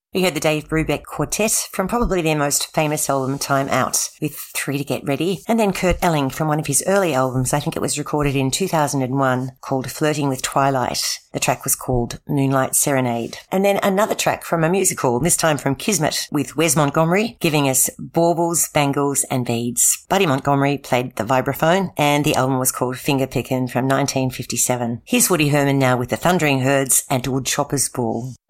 We heard the Dave Brubeck Quartet from probably their most famous album, Time Out, with Three to Get Ready, and then Kurt Elling from one of his early albums, I think it was recorded in 2001, called Flirting with Twilight. The track was called Moonlight Serenade. And then another track from a musical, this time from Kismet, with Wes Montgomery, giving us Baubles, Bangles and Beads. Buddy Montgomery played the vibraphone, and the album was called Finger Pickin' from 1957. Here's Woody Herman now with the Thundering Herds and Woodchopper's Ball.